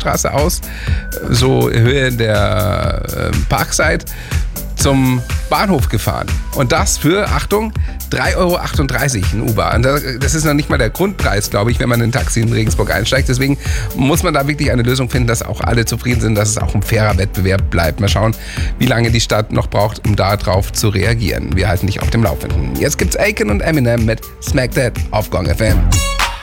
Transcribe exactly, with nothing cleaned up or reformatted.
Königstraße aus, so Höhe der äh, Parkside, zum Bahnhof gefahren. Und das für, Achtung, drei Euro achtunddreißig in Uber. Und das ist noch nicht mal der Grundpreis, glaube ich, wenn man in ein Taxi in Regensburg einsteigt. Deswegen muss man da wirklich eine Lösung finden, dass auch alle zufrieden sind, dass es auch ein fairer Wettbewerb bleibt. Mal schauen, wie lange die Stadt noch braucht, um darauf zu reagieren. Wir halten dich auf dem Laufenden. Jetzt gibt's Aiken und Eminem mit Smack That auf Gong F M.